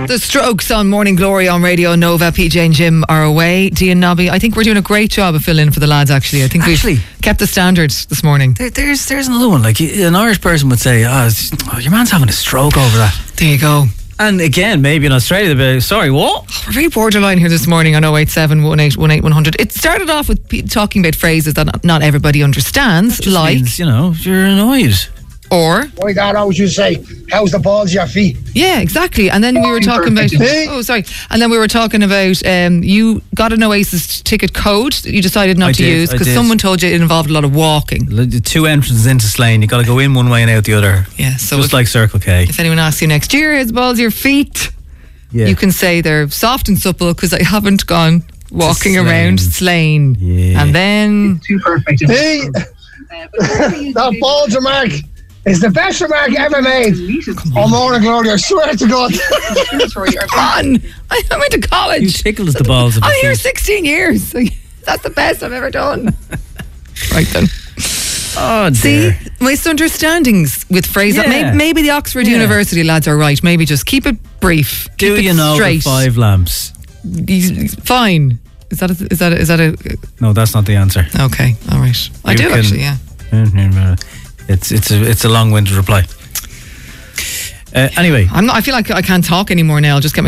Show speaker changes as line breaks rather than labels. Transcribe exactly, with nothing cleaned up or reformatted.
The Strokes on Morning Glory on Radio Nova. P J and Jim are away. Dee and Nobby, I think we're doing a great job of filling in for the lads, actually. I think
Actually,
we've kept the standards this morning.
There, there's there's another one. Like, an Irish person would say, oh, it's- oh, your man's having a stroke over that.
There you go.
And again, maybe in Australia, they'd be like, sorry, what?
We're very borderline here this morning on oh eight seven, one eight one eight, one hundred. It started off with pe- talking about phrases that not- not everybody understands,
Just
like,
means, you know, you're annoyed.
or...
My dad always used to say, how's the balls of your feet?
Yeah, exactly. And then we were talking about... Oh, sorry. And then we were talking about um, you got an Oasis ticket code that you decided not
I
to
did,
use
I
because
did.
someone told you it involved a lot of walking.
The two entrances into Slane, you got to go in one way and out the other.
Yeah, so
Just
if,
like Circle K.
if anyone asks you next year, how's the balls of your feet?
Yeah.
You can say they're soft and supple because I haven't gone walking
Slane.
around Slane.
Yeah.
And then...
Too perfect.
Hey, that balls remark is the best remark ever made. Oh, Morning Glory, I swear to God.
Come on! I I went to college.
You tickled the balls of
I'm
your
here
feet.
sixteen years. That's the best I've ever done. Right then.
Oh,
See,
dear.
misunderstandings with phrases.
Yeah.
Maybe, maybe the Oxford
Yeah.
University lads are right. Maybe just keep it brief.
Do
keep
you
it
know
straight.
the five lamps?
He's- he's fine. Is that a, is that a, is that a
No, that's not the answer.
okay? All right. I
You
do
can-
actually. Yeah.
It's it's a it's a long-winded reply. Uh, anyway.
I'm not. I feel like I can't talk anymore now. I'll just get my